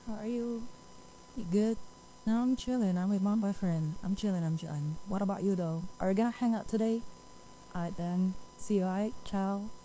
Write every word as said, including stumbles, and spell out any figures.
How are you? You good? No, I'm chilling. I'm with my boyfriend. I'm chilling. I'm chilling. What about you though? Are you gonna hang out today? Alright then. See you. Alright. Ciao.